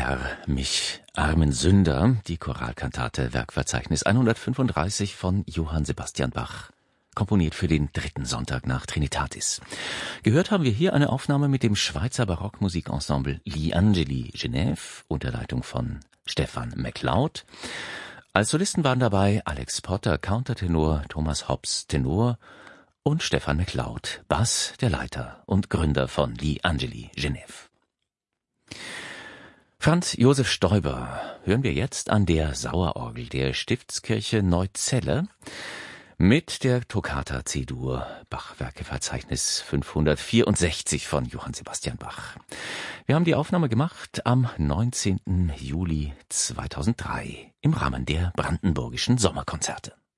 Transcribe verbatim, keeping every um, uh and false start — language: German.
Herr, mich, armen Sünder, die Choralkantate Werkverzeichnis hundertfünfunddreißig von Johann Sebastian Bach, komponiert für den dritten Sonntag nach Trinitatis. Gehört haben wir hier eine Aufnahme mit dem Schweizer Barockmusikensemble Gli Angeli Genève unter Leitung von Stefan MacLeod. Als Solisten waren dabei Alex Potter, Countertenor, Thomas Hobbs, Tenor und Stefan MacLeod, Bass, der Leiter und Gründer von Gli Angeli Genève. Franz Josef Stoiber hören wir jetzt an der Sauerorgel der Stiftskirche Neuzelle mit der Toccata C-Dur, Bach-Werkeverzeichnis fünfhundertvierundsechzig von Johann Sebastian Bach. Wir haben die Aufnahme gemacht am neunzehnten Juli zweitausenddrei im Rahmen der Brandenburgischen Sommerkonzerte.